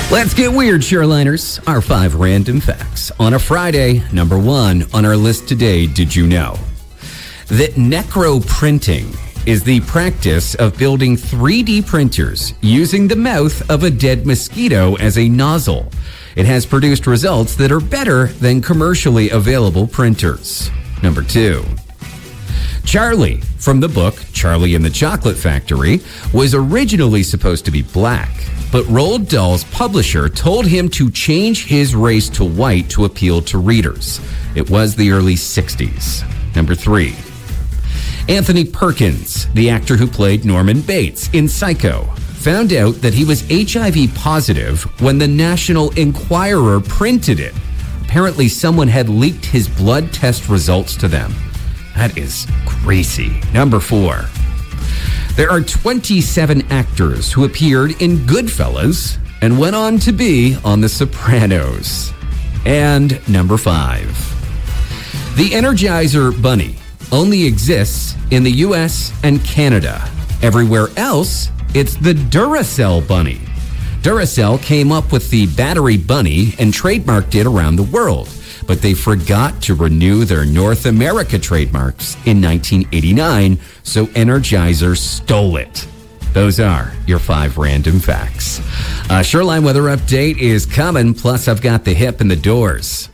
Let's get weird, Shoreliners. Our 5 random facts on a Friday. Number 1 on our list today. Did you know that necroprinting is the practice of building 3D printers using the mouth of a dead mosquito as a nozzle? It has produced results that are better than commercially available printers. Number 2. Charlie from the book Charlie and the Chocolate Factory was originally supposed to be black, but Roald Dahl's publisher told him to change his race to white to appeal to readers. It was the early 60s. Number 3. Anthony Perkins, the actor who played Norman Bates in Psycho, found out that he was HIV positive when the National Enquirer printed it. Apparently, someone had leaked his blood test results to them. That is crazy. Number 4. There are 27 actors who appeared in Goodfellas and went on to be on The Sopranos. And number 5. The Energizer Bunny only exists in the US and Canada. Everywhere else, it's the Duracell Bunny. Duracell came up with the Battery Bunny and trademarked it around the world, but they forgot to renew their North America trademarks in 1989, so Energizer stole it. Those are your 5 random facts. Shoreline weather update is coming, plus I've got the hip and the doors.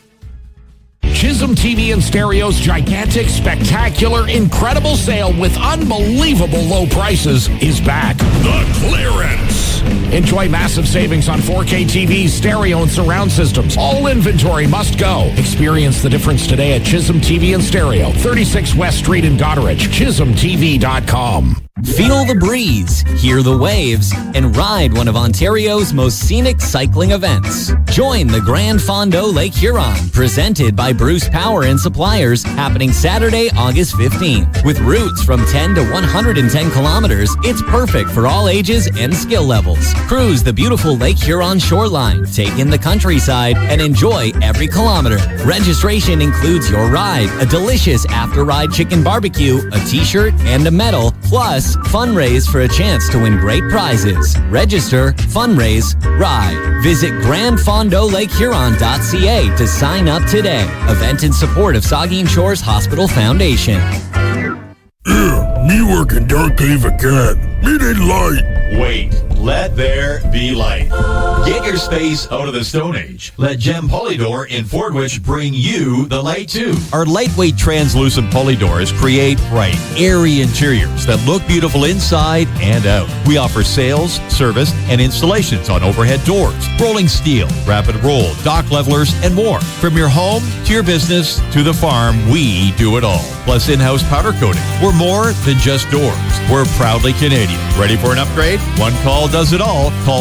Chisholm TV and Stereo's gigantic, spectacular, incredible sale with unbelievable low prices is back. The clearance. Enjoy massive savings on 4K TVs, stereo, and surround systems. All inventory must go. Experience the difference today at Chisholm TV and Stereo, 36 West Street in Goderich, chisholmtv.com. Feel the breeze, hear the waves, and ride one of Ontario's most scenic cycling events. Join the Grand Fondo Lake Huron, presented by Bruce Power and Suppliers, happening Saturday, August 15th. With routes from 10 to 110 kilometers, it's perfect for all ages and skill levels. Cruise the beautiful Lake Huron shoreline, take in the countryside, and enjoy every kilometer. Registration includes your ride, a delicious after-ride chicken barbecue, a t-shirt, and a medal, plus fundraise for a chance to win great prizes. Register, fundraise, ride. Visit GrandFondoLakeHuron.ca to sign up today. Event in support of Saugeen Shores Hospital Foundation. Me working dark cave again. Me need light. Wait, let there be light. Get your space out of the Stone Age. Let Gem Polydor in Fordwich bring you the light too. Our lightweight translucent polydoors create bright, airy interiors that look beautiful inside and out. We offer sales, service, and installations on overhead doors, rolling steel, rapid roll, dock levelers, and more. From your home to your business to the farm, we do it all. Plus in-house powder coating. We're more than just doors. We're proudly Canadian. Ready for an upgrade? One call does it all. Call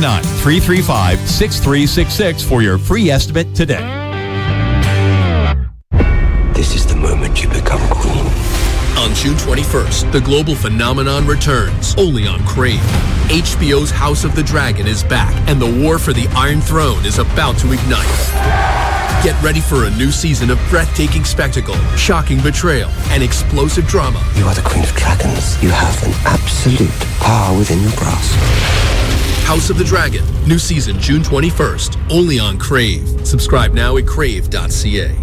519-335-6366 for your free estimate today. This is the moment you become queen. On June 21st, the global phenomenon returns, only on Crave. HBO's House of the Dragon is back, and the war for the Iron Throne is about to ignite. Get ready for a new season of breathtaking spectacle, shocking betrayal, and explosive drama. You are the Queen of Dragons. You have an absolute power within your grasp. House of the Dragon, new season June 21st, only on Crave. Subscribe now at crave.ca.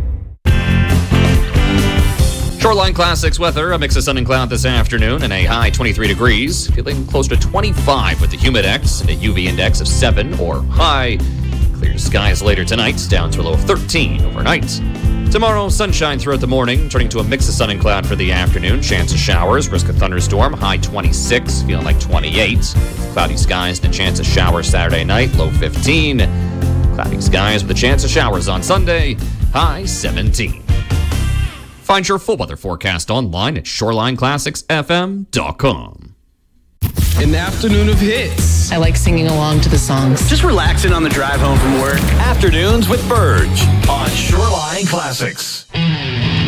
Shoreline Classics weather, a mix of sun and cloud this afternoon and a high 23 degrees, feeling close to 25 with the Humidex and a UV index of 7 or high. Clear skies later tonight, down to a low of 13 overnight. Tomorrow, sunshine throughout the morning, turning to a mix of sun and cloud for the afternoon. Chance of showers, risk of thunderstorm, high 26, feeling like 28. Cloudy skies and a chance of showers Saturday night, low 15. Cloudy skies with a chance of showers on Sunday, high 17. Find your full weather forecast online at ShorelineClassicsFM.com. In the afternoon of hits. I like singing along to the songs. Just relaxing on the drive home from work. Afternoons with Burge on Shoreline Classics.